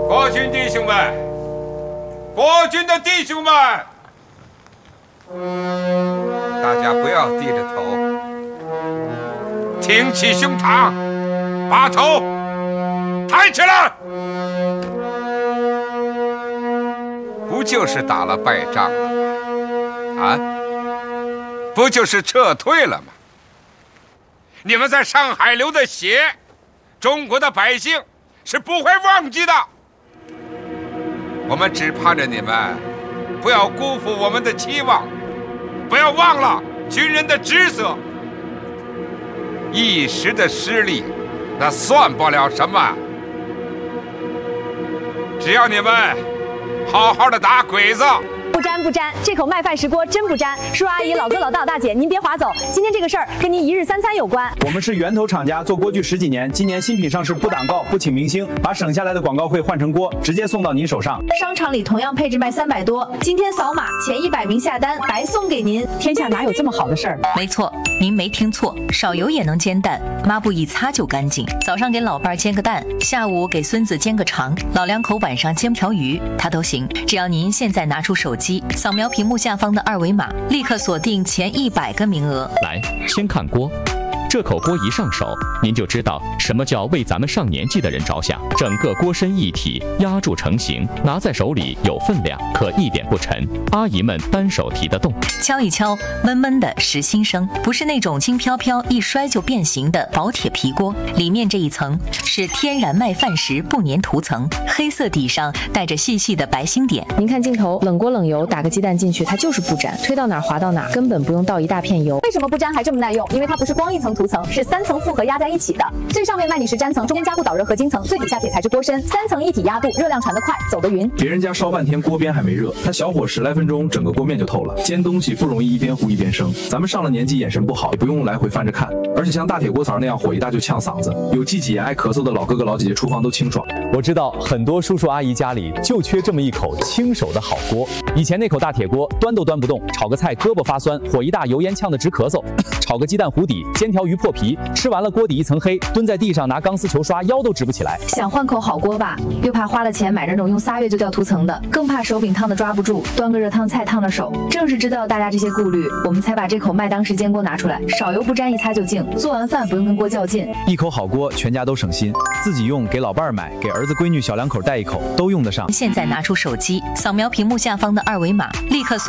国军弟兄们，国军的弟兄们，大家不要低着头，挺起胸膛，把头抬起来。不就是打了败仗了吗？啊，不就是撤退了吗？你们在上海流的血，中国的百姓是不会忘记的。我们只盼着你们不要辜负我们的期望，不要忘了军人的职责。一时的失利，那算不了什么。只要你们好好的打鬼子。 不沾不沾，这口麦饭石锅真不沾。叔叔阿姨、老哥老大、大姐，您别划走，今天这个事儿跟您一日三餐有关。 我们是源头厂家，做锅具10几年，今年新品上市，不挡告，不请明星，把省下来的广告费换成锅，直接送到您手上。 商场里同样配置卖300多，今天扫码前100名下单，白送给您。天下哪有这么好的事儿？ 没错，您没听错，少油也能煎蛋，抹布一擦就干净。早上给老伴儿煎个蛋，下午给孙子煎个肠，老两口晚上煎条鱼，他都行。只要您现在拿出手机，扫描屏幕下方的2维码，立刻锁定前100个名额。 来，先看锅。这口锅一上手，您就知道什么叫为咱们上年纪的人着想。整个锅身一体，压铸成型，拿在手里有分量，可一点不沉。阿姨们单手提得动。 敲一敲，闷闷的实心声，不是那种轻飘飘一摔就变形的薄铁皮锅，里面这一层是天然麦饭石不粘涂层，黑色底上带着细细的白星点。 您看镜头，冷锅冷油，打个鸡蛋进去，它就是不粘，推到哪儿滑到哪儿，根本不用倒一大片油。为什么不粘还这么耐用？因为它不是光一层涂层，是3层复合压在一起的。最上面麦米石粘层，中间加固导热合金层，最底下铁材质锅身，3层一体压度，热量传得快，走得匀。 别人家烧半天锅边还没热，他小火10来分钟，整个锅面就透了。煎东西不容易一边糊一边生，咱们上了年纪眼神不好，也不用来回翻着看。而且像大铁锅槽那样火一大就呛嗓子，有气挤炎爱咳嗽的老哥哥老姐姐，厨房都清爽。 我知道很多叔叔阿姨家里就缺这么一口亲手的好锅。以前那口大铁锅端都端不动，炒个菜胳膊发酸，火一大油烟呛得直咳嗽，炒个鸡蛋糊底，煎条鱼破皮，吃完了锅底一层黑，蹲在地上拿钢丝球刷腰都直不起来。 想换口好锅吧，又怕花了钱买那种用3月就掉涂层的，更怕手柄烫的抓不住，端个热汤菜烫了手。正是知道大家这些顾虑，我们才把这口麦当时煎锅拿出来，少油不沾，一擦就净，做完饭不用跟锅较劲。 一口好锅，全家都省心，自己用，给老伴儿买，给儿子闺女小两口带一口，都用得上。 现在拿出手机，扫描屏幕下方的2维码，立刻